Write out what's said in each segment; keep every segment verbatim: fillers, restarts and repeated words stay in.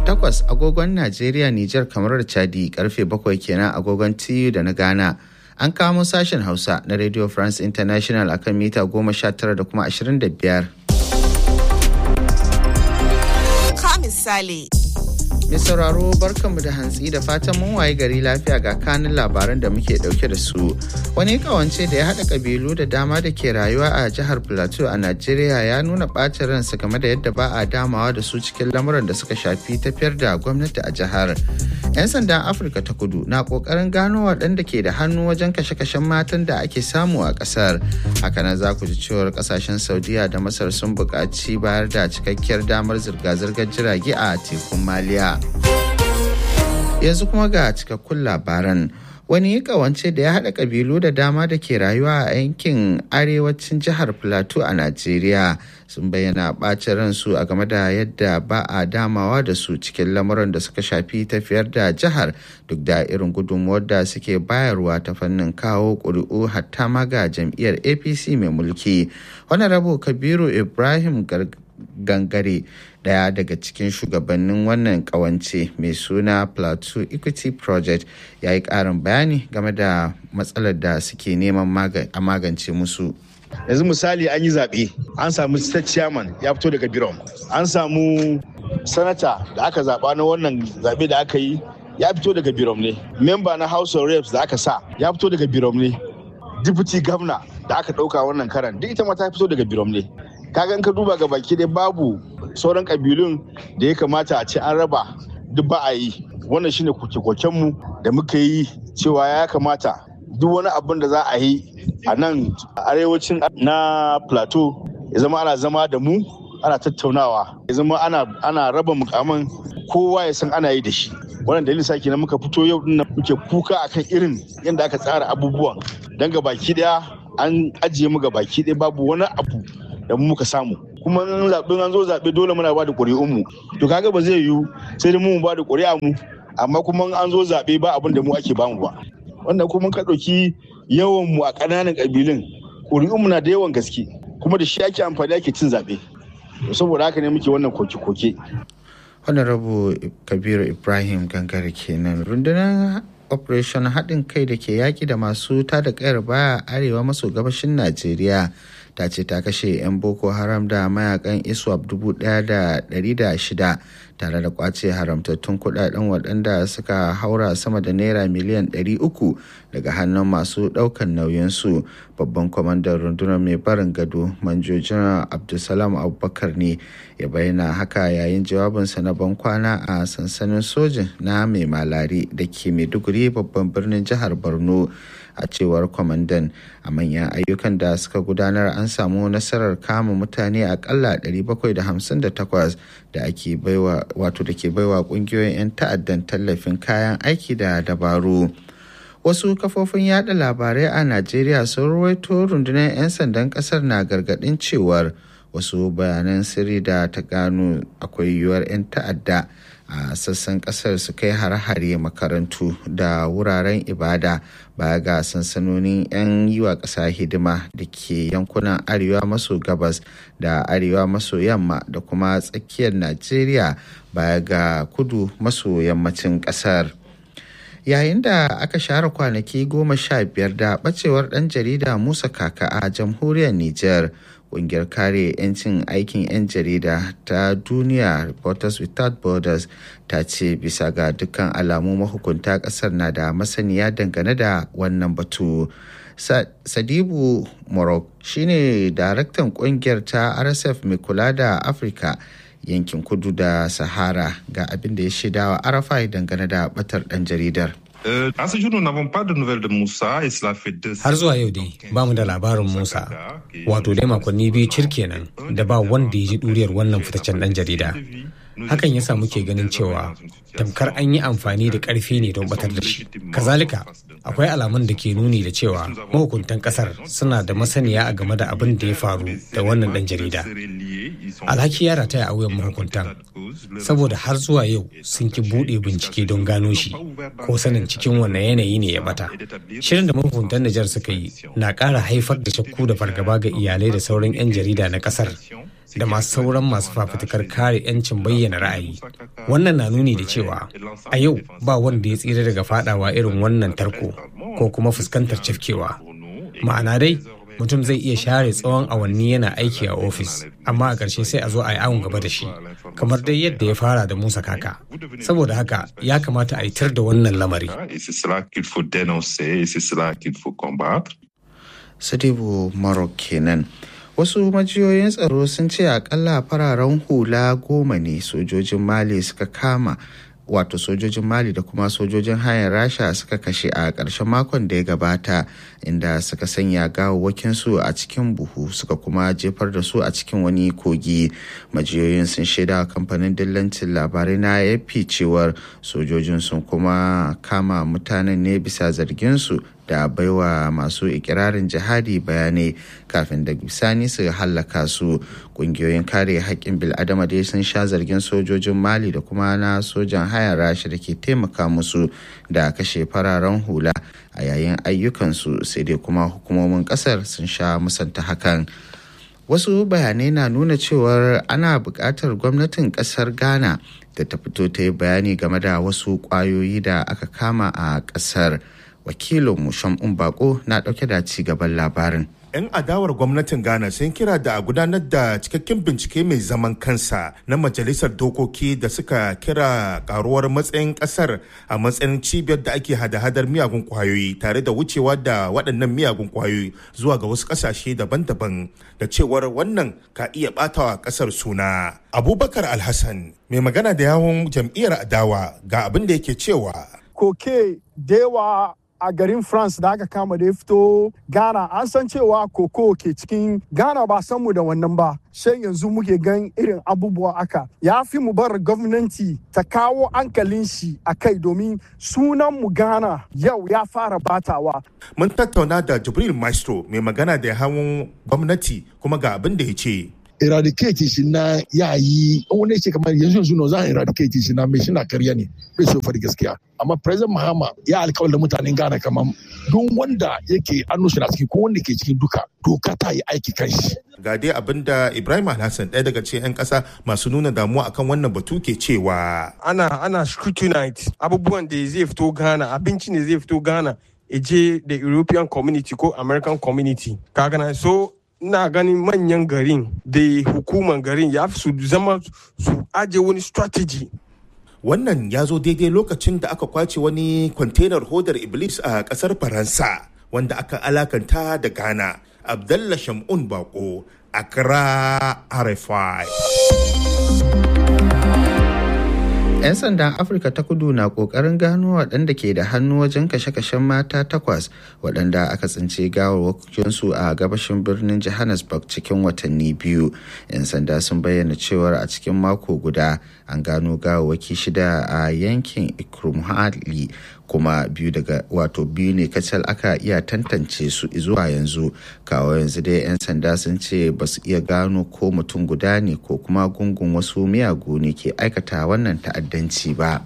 takwas agogon Najeriya, Nijar, kamar da Chadi, karfe bakwai kenan agogon T U da na Ghana. An kamo sashen Hausa na Radio France International akan mita goma sha tara da kuma ashirin da biyar. Ka misali. Mai sauraro barkanmu da hantsi da fatan mun waye gari lafiya ga kanin labaran da muke dauke da su. Wani kawance da ya haɗa kabilu da dama da ke rayuwa a jihar Plateau a Najeriya ya nuna ɓacin ransa game da yadda ba a damawa da su cikin lamuran da suka shafi tafiyar da gwamnati a jihar. 'Yan sandan Afirka ta Kudu na ƙoƙarin gano waɗanda ke da hannu wajen kashe-kashen matan da ake samu a ƙasar. Hakanan za ku ji cewar ƙasashen Saudiya da Masar sun buƙaci bayar da cikakkiyar damar zirga-zirgar jirage a tekun Maliya. Yanzu kuma ga cikakkun labaran. Wani kawance da ya haɗa ƙabilu da dama da ke rayuwa a yankin arewacin jihar Plateau a Najeriya sun bayyana ɓacin ransu a game da yadda ba a damawa da su cikin lamuran da suka shafi tafiyar da jihar duk da irin gudunmuwar da suke bayarwa ta fannin kawo ƙuri'u hatta ma ga jam'iyyar A P C mai mulki. Honorable Kabiru Ibrahim Gangare, daya daga cikin shugabannin wannan kawance mai suna Plateau Equity Project, ya yi karin bayani game da matsalar da suke neman a magance musu. Yanzu misali an yi zaɓe, an samu state chairman ya fito daga Birom, an samu sanata da aka zaɓa na wannan zaɓe da aka yi ya fito daga Birom ne, member na House of Reps da aka sa ya fito daga Birom ne, deputy governor da aka ɗauka wannan karan duk ita ma ta fito daga Birom ne. Kaga in ka duba ga baki dai babu sauran kabilun da ya kamata a ce an raba duk ba a yi. Wannan shine koke-koken mu da muka yi cewa ya kamata duk wani abin da za a yi a nan arewacin na Plateau ya zama ana zama da mu ana tattaunawa, ya zama ana ana raba mukaman kowa ya san ana yi da shi. Wannan dalilin sake na muka fito yau din muke kuka akan irin yadda aka tsara abubuwan, dan ga baki daya an ajiye mu ga baki daya babu wani abu da mu muka samu. Kuma in zaɓen an zo zaɓe dole muna ba da ƙuri'un mu, to kaga ba zai yiwu sai dai mu ba da ƙuri'a mu amma kuma an zo zaɓe ba abin da mu ake bamu ba. Wannan kuma ka ɗauki yawan mu a ƙananan ƙabilun ƙuri'un mu na da yawan gaske kuma da shi ake amfani ake cin zaɓe, saboda haka ne muke wannan koke-koke. Honorable Kabiru Ibrahim Gangare kenan. Rundunar Operation haɗin kai da ke yaƙi da masu tada ƙayar baya arewa maso gabashin Najeriya ta ce ta kashe 'yan Boko Haram da mayakan ISWAP dubu ɗaya da ɗari da shida tare da kwace haramtattun kudaden waɗanda suka haura sama da naira miliyan ɗari uku daga hannun masu ɗaukan nauyinsu. Babban kwamandan rundunar mai barin gado Manjo Janar Abdulsalam Abubakar ne ya bayyana haka yayin jawabinsa na ban kwana a sansanin sojin na mai malari da ke Maiduguri babban birnin jihar Borno. A cewar kwamandan, a manyan ayyukan da suka gudanar an samu nasarar kama mutane akalla ɗari bakwai da hamsin da takwas da ake baiwa wato da ke baiwa kungiyoyin 'yan ta'addan tallafin kayan aiki da dabaru. Wasu kafofin yada labarai a Najeriya sun ruwaito rundunar 'yan sandan kasar na gargadin cewar wasu bayanan sirri da ta gano akwai yiwuwar 'yan ta'adda a sassan kasar su kai hare-hare makarantu da wuraren ibada baya ga sansanonin 'yan yi wa ƙasa hidima da ke yankunan arewa maso gabas da arewa maso yamma da kuma tsakiyar Najeriya baya ga kudu maso yammacin ƙasar. Yayin da aka share kwanaki goma sha biyar da ɓacewar ɗan jarida Musa Kaka a jamhuriyar Nijar, ƙungiyar kare 'yancin aikin 'yan jarida ta duniya Reporters Without Borders ta ce bisa ga dukkan alamu mahukunta ƙasar na da masaniya dangane da wannan batu. Sadibu Morok shine daraktan ƙungiyar ta R S F mai kula da Afirka yankin kudu da Sahara ga abin da ya shaidawa Arafai dangane da batar ɗan jaridar. Har zuwa yau dai ba mu da labarin Musa, wato dai makonni biyu cir kenan da ba wanda ya ji ɗuriyar wannan fitaccen ɗan jarida. Hakan yasa muke ganin cewa tamkar an yi amfani da ƙarfi ne don batar da shi. Kazalika, akwai alamun da ke nuni da cewa mahukuntan ƙasar suna da masaniya a game da abin da ya faru da wannan ɗan jarida. Alhaki ya rataya a wuyan mahukuntan, saboda har zuwa yau sun ki buɗe bincike don gano shi ko sanin cikin wanne yanayi ne ya bata. Shirin da mahukuntan Nijar suka yi na ƙara haifar da shakku da fargaba ga iyalai da sauran 'yan jarida na ƙasar da masu sauran masu fafutukar kare 'yancin bayyana ra'ayi. Wannan na nuni da cewa a yau ba wanda ya tsira daga fadawa irin wannan tarko ko kuma fuskantar cafkewa. Ma'ana dai mutum zai iya share tsawon awanni yana aiki a ofis, amma a ƙarshe sai a zo a yi awon gaba da shi, kamar dai yadda ya fara da Musa Kaka. Saboda haka ya kamata a yi tar da wannan lamari. Sadibu Marok kenan. Wasu majiyoyin tsaro sun ce akalla fararen hula goma ne sojojin Mali suka kama, wato sojojin Mali da kuma sojojin hayar Rasha suka kashe a ƙarshen makon da ya gabata, inda suka sanya gawawwakinsu a cikin buhu suka kuma jefar da su a cikin wani kogi. Majiyoyin sun shaida kamfanin dillancin labarai na A F P cewar sojojin sun kuma kama mutanen ne bisa zarginsu da baiwa masu ikirarin jihadi bayanai kafin da bisani su hallaka su. Kungiyoyin kare haƙƙin bil'adama dai sun sha zargin sojojin Mali da kuma na sojan hayar Rasha da ke taimaka musu da kashe fararen hula a yayin ayyukansu, sai dai kuma hukumomin ƙasar sun sha musanta hakan. Wasu bayanai na nuna cewar ana buƙatar gwamnatin ƙasar Ghana da ta fito ta yi bayani game da wasu ƙwayoyi da aka kama a ƙasar. Wakilinmu Shamun Bako na ɗauke da ci gaban labarin. 'Yan adawar gwamnatin Ghana sun kira da a gudanar da cikakken bincike mai zaman kansa na majalisar dokoki da suka kira karuwar matsayin kasar a matsayin cibiyar da ake hada-hadar miyagun kwayoyi tare da wucewa da waɗannan miyagun kwayoyi zuwa ga wasu ƙasashe daban-daban, da cewar wannan ka iya ɓatawa ƙasar suna. Abubakar Alhassan mai magana da yawun jam'iyyar adawa ga abin da yake cewa. Koke da yawa a garin France da aka kama da ya fito Ghana, an san cewa koko ke cikin Ghana, ba san mu da wannan ba, sai yanzu muke gan irin abubuwa aka. Ya fi mu bar gwamnati ta kawo hankalin shi a kai, domin sunan mu Ghana yau ya fara batawa. Mun tattauna da Jibril Maestro mai magana da hawan gwamnati kuma ga abin da ya ce. Eradicate shi na yayi wani ce kamar yanzu yanzu no za a eradicate shi na mai shi na karya ne bai so fari gaskiya, amma President Mahama ya alkawar da mutanen Ghana kamar don wanda yake annu shi na ciki ko wanda ke cikin duka doka ta yi aiki kan shi. Ga dai abinda Ibrahim Alhassan ɗaya daga cikin 'yan ƙasa masu nuna damuwa akan wannan batu ke cewa. Ana ana scrutinize abubuwan da zai fito Ghana, abinci ne zai fito Ghana, eje da European community ko American community. Kaga so ina ganin manyan garin da hukumar garin ya fi su zama su aje wani strategy. Wannan ya zo daidai lokacin da aka kwace wani kwantenar hodar Iblis a kasar Faransa wanda aka alakanta da Ghana. Abdallah Shamun Bako, Accra, R F I. 'Yan sandan Afirka ta Kudu na ƙoƙarin gano waɗanda ke da hannu wajen kashe-kashen mata takwas waɗanda aka tsince gawarwakinsu a gabashin birnin Johannesburg cikin watanni biyu. 'Yan sanda sun bayyana cewar a cikin mako guda an gano gawarwaki shida a yankin Ikrumhali, kuma biyu daga wato biyu ne kacal aka iya tantance su zuwa yanzu. Kawo yanzu dai 'yan sanda sun ce ba su iya gano ko mutum guda ne ko kuma gungun wasu miyagu ne ke aikata wannan ta'addanci ba.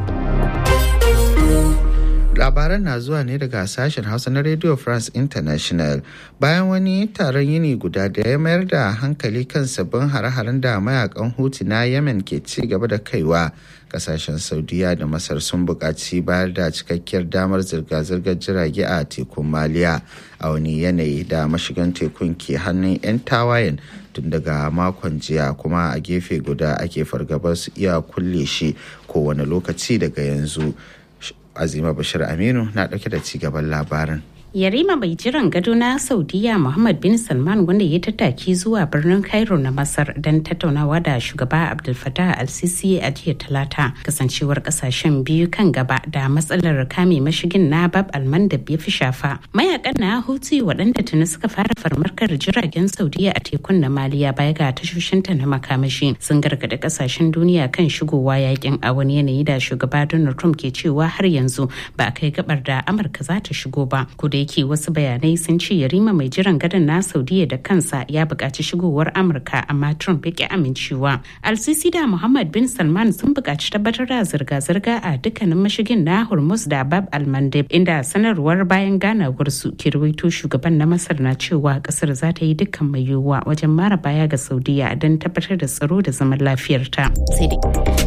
Labaran na zuwa ne daga sashen Hausa na Radio France International. Bayan wani taron yini guda da ya mayar da hankali kan sabbin hare-haren da mayakan Houthi na Yemen ke ci gaba da kaiwa, kasashen Saudiya da Masar sun buƙaci bayar da cikakkiyar damar zirga-zirgar jirage a tekun Maliya a wani yanayi da mashigan tekun ke hannun 'yan tawayen tun daga makon jiya, kuma a gefe guda ake fargabar su iya kulle shi kowane lokaci daga yanzu. Azima Bashir Aminu na ɗauke da cigaban labarin. Yarima mai jiran gado na Saudiya Muhammad bin Salman, wanda ya tattaki zuwa birnin Cairo na Masar don tattaunawa da shugaba Abdul Fattah al-Sisi a jiya Talata, kasancewar kasashen biyu kan gaba da matsalar kame mashigin na Bab al-Mandab ya fi shafa. Mayakan na Houthi waɗanda tuni suka fara farmarkar jiragen Saudiya a tekun na Maliya baya ga tashoshinta na makamashi sun gargaɗi kasashen duniya kan shigowa yakin a wani yanayi da shugaba Donald Trump ke cewa har yanzu ba a kai gabar da Amurka za ta shigo ba. Kudai yake wasu bayanai sun ce yarima mai jiran gadon na Saudiya da kansa ya buƙaci shigowar Amurka amma Trump ya ki amincewa. Al-Sisi da Muhammad bin Salman sun buƙaci tabbatar da zirga-zirga a dukkanin mashigin na Hormuz da Bab al-Mandeb, inda sanarwar bayan ganawar su ke rawaito shugaban na Masar na cewa kasar za ta yi dukkan mai yiwuwa wajen mara baya ga Saudiya don tabbatar da tsaro da zaman lafiyarta. Sai dai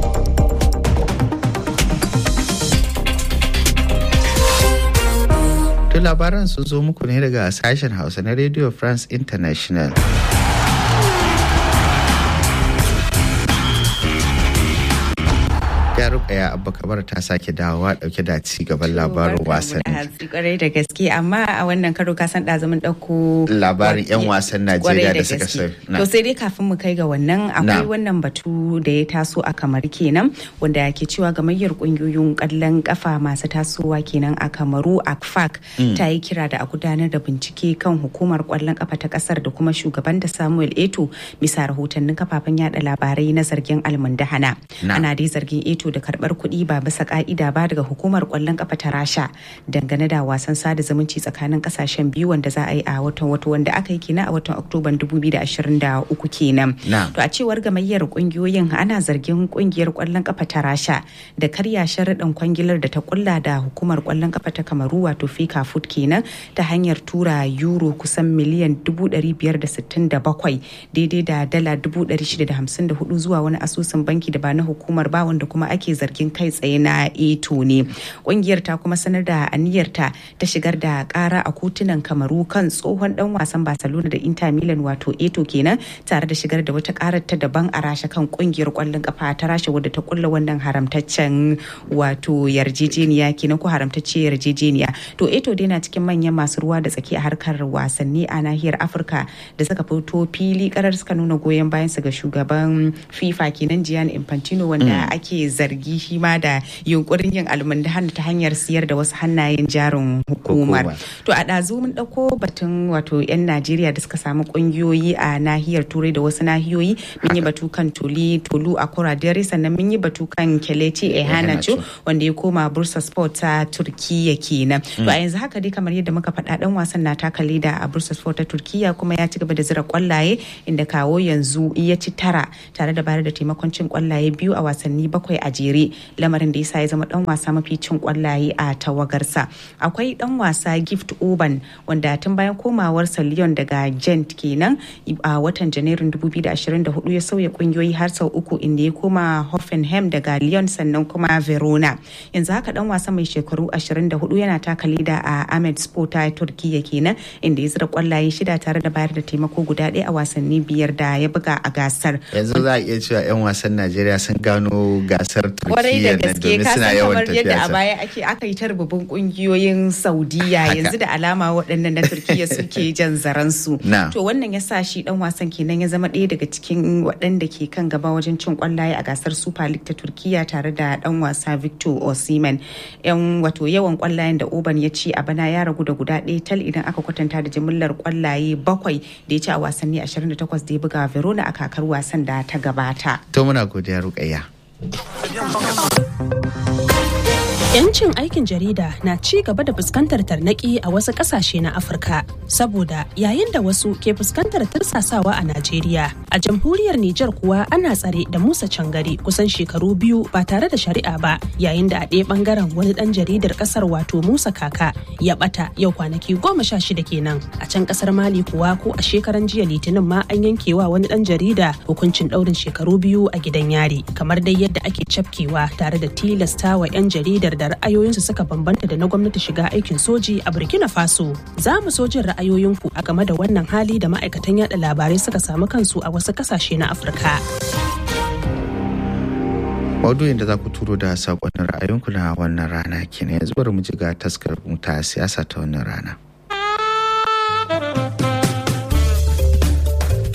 To labaran sun zo muku ne daga sashen Hausa na Radio France International. Rukaya Abba Kabar ta sake dawowa dauke da ci gaban labarin wasanni. Kwarai da gaske, amma a wannan karo ka san ɗazumin ɗauko labarin 'yan wasan Najeriya da suka sai. To sai dai kafin mu kai ga wannan akwai wannan batu da ya taso a Kamar kenan, wanda ke cewa gamayyar kungiyoyin kallon kafa masu tasowa kenan a Kamaru A C F A C ta yi kira da a gudanar da bincike kan hukumar kwallon kafa ta kasar da kuma shugaban da Samuel Eto'o bisa rahotannin kafafen yada labarai na zargin almundahana. Ana dai zargin Eto'o da karbar kuɗi ba bisa ka'ida ba daga hukumar kwallon kafa ta Rasha dangane da wasan sada zumunci tsakanin kasashen biyu wanda za a yi a watan wato wanda aka yi kenan a watan Oktoban dubu biyu da ashirin da uku kenan. To a cewar gamayyar kungiyoyin ana zargin kungiyar kwallon kafa ta Rasha da karya sharaɗin kwangilar da ta kulla da hukumar kwallon kafa ta Kamaru wato FIFA Food kenan ta hanyar tura euro kusan miliyan dubu ɗari biyar da sittin da bakwai daidai da dala dubu ɗari shida da hamsin da hudu zuwa wani asusun banki da ba na hukumar ba wanda kuma ake zargin kai tsaye na Eto'o ne. Kungiyar ta kuma sanar da aniyarta ta shigar da kara a kotunan Kamaru kan tsohon dan wasan Barcelona da Inter Milan wato Eto'o kenan, tare da shigar da wata karar ta daban a Rasha kan kungiyar kwallon kafa ta Rasha wadda ta kulla wannan haramtaccen wato yarjejeniya kenan ko haramtacce yarjejeniya. To Eto'o dai na cikin manyan masu ruwa da tsaki a harkar wasanni a nahiyar Afirka da suka fito fili karar suka nuna goyon bayan su ga shugaban FIFA kenan Gianni Infantino wanda ake zargi shi ma da yunkurin yin almundahan ta hanyar siyar da wasu hannayen jarin hukumar. To a ɗazu mun ɗauko batun wato 'yan Najeriya da suka samu ƙungiyoyi a nahiyar Turai da wasu nahiyoyi. Mun yi batu kan Toli Tolu a Kuradere, sannan mun yi batu kan Kelechi Iheanacho wanda ya koma Bursa Sport ta Turkiya kenan. To a yanzu haka dai kamar yadda muka faɗa ɗan wasan na taka leda a Bursa Sport ta Turkiya kuma ya ci gaba da zira kwallaye inda kawo yanzu ya ci tara tare da bayar da taimakon cin kwallaye biyu a wasanni bakwai a jere, lamarin da yasa ya zama dan wasa mafi cin kwallaye a tawagarsa. Akwai dan wasa Gift Orban wanda tun bayan komawarsa Lyon daga Gent kenan a watan Janairun dubu biyu da ashirin da hudu ya sauya kungiyoyi har sau uku inda ya koma Hoffenheim daga Lyon sannan kuma Verona. Yanzu haka dan wasa mai shekaru ashirin da hudu yana taka leda a Ahmed Spor ta Turkiya kenan inda ya zira kwallaye shida tare da bayar da taimako guda ɗaya a wasanni biyar da ya buga a gasar. Yanzu za a iya cewa 'yan wasan Najeriya sun gano gasar kwarai da gaske ka san kamar yadda a baya ake aka yi ta rububin kungiyoyin Saudiya yanzu da alama waɗannan na Turkiya suke jan zaransu. To wannan ya sa shi dan wasan kenan ya zama ɗaya daga cikin waɗanda ke kan gaba wajen cin kwallaye a gasar Super League ta Turkiya tare da dan wasa Victor Osimhen. Yan wato yawan kwallayen da Orban ya ci a bana ya ragu da guda ɗaya tal idan aka kwatanta da jimillar kwallaye bakwai da ya ci a wasanni ashirin da takwas da ya buga Verona a kakar wasan da ta gabata. To muna godiya Rukayya. Yancin aikin jarida na ci gaba da fuskantar tarnaki a wasu kasashe na Afirka saboda yayin da wasu ke fuskantar tursasawa a Najeriya, a jamhuriyar Nijar kuwa ana tsare da Musa Cangari kusan shekaru biyu ba tare da shari'a ba, yayin da a ɗaya bangaren wani ɗan jaridar ƙasar wato Musa Kaka ya ɓata yau kwanaki goma sha shida kenan. A can ƙasar Mali kuwa ko a shekaran jiya Litinin ma an yankewa wani ɗan jarida hukuncin ɗaurin shekaru biyu a gidan yari, kamar dai yadda ake cafkewa tare da tilasta wa 'yan jaridar da ra'ayoyinsu suka bambanta da na gwamnati shiga aikin soji a Burkina Faso. Za mu so jin ra'ayoyinku a game da wannan hali da ma'aikatan yada labarai suka samu kansu a wasu kasashe na Afirka. Maudu'in da za ku turo da saƙonnin ra'ayinku na wannan rana kenan, yanzu bari mu ji ga taskar ta siyasa ta wannan rana.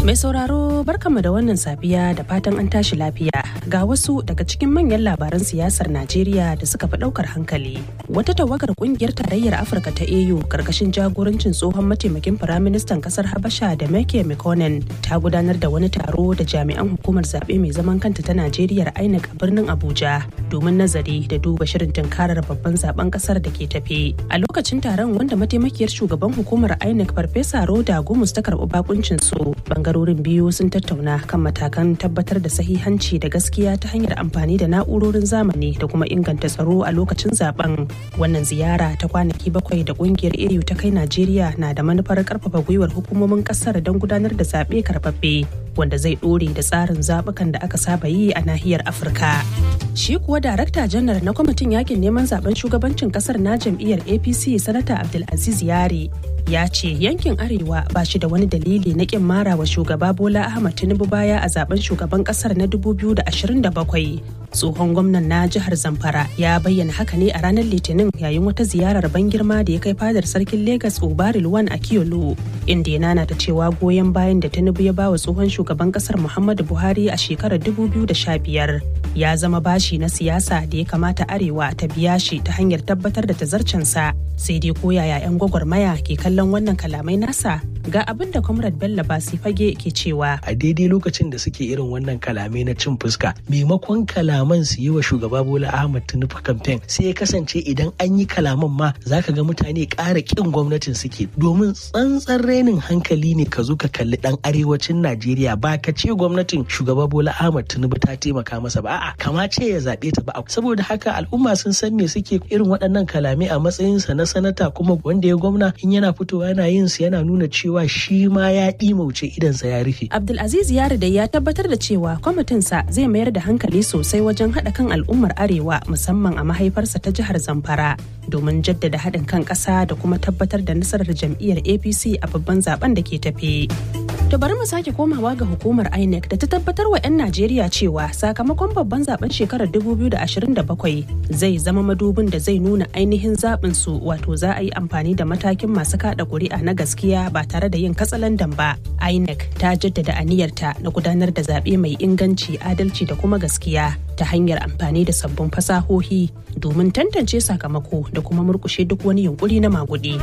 Mai sauraro barkanmu da wannan safiya da fatan an tashi lafiya ga wasu daga cikin manyan labaran siyasar Najeriya da suka fi daukar hankali. Wata tawagar kungiyar tarayyar Afirka ta A U karkashin jagorancin tsohon mataimakin firaministan kasar Habasha da Meke Mekonnen ta gudanar da wani taro da jami'an hukumar zaɓe mai zaman kanta ta Najeriya I N E C a birnin Abuja domin nazari da duba shirin tunkarar babban zaben kasar da ke tafe. A lokacin taron wanda mataimakiyar shugaban hukumar I N E C Farfesa Roda Gumus ta karɓi bakuncin su bangarorin biyu sun tattauna kan matakan tabbatar da sahihanci da gaskiya ta hanyar amfani da na'urorin zamani da kuma inganta tsaro a lokacin zaben. Wannan ziyara ta kwanaki bakwai da kungiyar A U ta kai Najeriya na da manufar karfafa gwiwar hukumomin kasar don gudanar da zaɓe karɓaɓɓe wanda zai ɗore da tsarin zaɓukan da aka saba yi a nahiyar Afirka. Shi kuwa darakta janar na kwamitin yakin neman zaben shugabancin kasar na jam'iyyar A P C Sanata Abdulaziz Yari ya ce yankin arewa ba shi da wani dalili na kin mara wa shugaba Bola Ahmed Tinubu baya a zaben shugaban kasar na dubu biyu da ashirin da bakwai. Tsohon gwamnan na jihar Zamfara ya bayyana haka ne a ranar Litinin yayin wata ziyarar ban girma da ya kai fadar sarkin Legas Ubari Luwan a Kiyolo, inda ya nanata cewa goyon bayan da Tinubu ya bawa tsohon shugaban kasar Muhammadu Buhari a shekarar dubu biyu da sha biyar ya zama bashi na siyasa da ya kamata arewa ta biya shi ta hanyar tabbatar da tazarcensa. Sai dai ko yaya 'yan gwagwarmaya ke kallon wannan kalamai nasa, ga abin da Comrade Bello Basi Fage ke cewa. A daidai lokacin da suke irin wannan kalamai na cin fuska, maimakon kalaman su yi wa shugaba Bola Ahmed Tinubu campaign, sai ya kasance idan an yi kalaman ma zaka ga mutane ƙara ƙin gwamnatin suke, domin tsantsan renin hankali ne ka zo ka kalli ɗan arewacin Najeriya ba ka ce gwamnatin shugaba Bola Ahmed Tinubu ta taimaka masa ba, a'a kama ce ya zaɓe ta ba. Saboda haka al'umma sun san me suke irin waɗannan kalamai a matsayinsa na sanata, kuma wanda ya gwamna in yana fitowa yana yin su yana nuna cewa shi ma ya ɗimauce idansa ya rufe. Abdulaziz Yari da ya tabbatar da cewa kwamitinsa zai mayar da hankali sosai wajen haɗa kan al'ummar arewa musamman a mahaifarsa ta jihar Zamfara domin jaddada haɗin kan ƙasa da kuma tabbatar da nasarar jam'iyyar A P C a babban zaben da ke tafe. To bari mu sake komawa ga hukumar I N E C da ta tabbatar wa 'yan Najeriya cewa sakamakon babban zaben shekarar dubu biyu da ashirin da bakwai zai zama madubin da zai nuna ainihin zaɓin su, wato za a yi amfani da matakin masu kaɗa ƙuri'a na gaskiya ba tare da yin katsalandan ba. I N E C ta jaddada aniyarta na gudanar da zaɓe mai inganci, adalci da kuma gaskiya ta hanyar amfani da sabbin fasahohi domin tantance sakamako da kuma murƙushe duk wani yunkuri na maguɗi.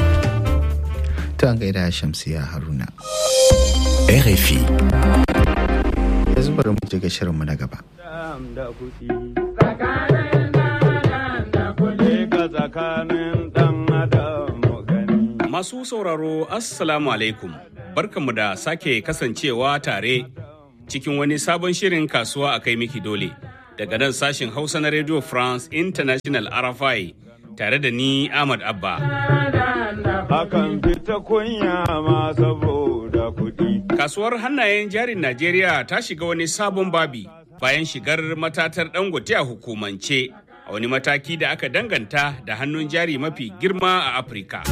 Ta gaida Shamsiya Haruna. R F I. Yanzu bari mu je ga shirinmu na gaba. Masu sauraro Assalamu alaikum. Barkanmu da sake kasancewa tare cikin wani sabon shirin kasuwa a kai miki dole. Daga nan sashin Hausa na Radio France International R F I tare da ni Ahmad Abba. Akan fita kunya ma saboda kuɗi. Kasuwar hannayen jarin Najeriya ta shiga wani sabon babi bayan shigar matatar Dangote a hukumance a wani mataki da aka danganta da hannun jari mafi girma a Afirka.